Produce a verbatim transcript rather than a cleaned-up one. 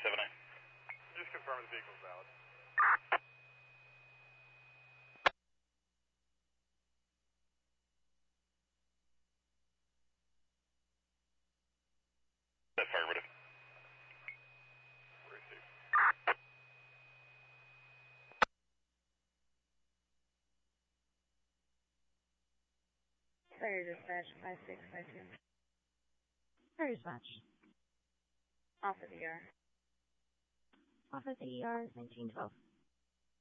seven nine. Just confirm the vehicle's valid. Affirmative. Received. Fire dispatch five six five two. Fire dispatch. Office E R. Office A E R nineteen twelve.